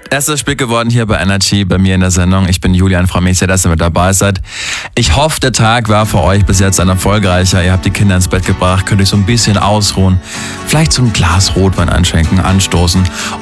Erstes Spiel geworden hier bei Energy, bei mir in der Sendung. Ich bin Julian, freue mich sehr, dass ihr mit dabei seid. Ich hoffe, der Tag war für euch bis jetzt ein erfolgreicher. Ihr habt die Kinder ins Bett gebracht, könnt euch so ein bisschen ausruhen. Vielleicht so ein Glas Rotwein einschenken, anstoßen.